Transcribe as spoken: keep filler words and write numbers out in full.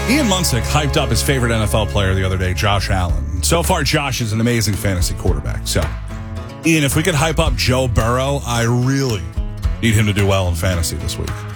Ian Munsick hyped up his favorite N F L player the other day, Josh Allen. So far, Josh is an amazing fantasy quarterback. So, Ian, if we could hype up Joe Burrow, I really need him to do well in fantasy this week.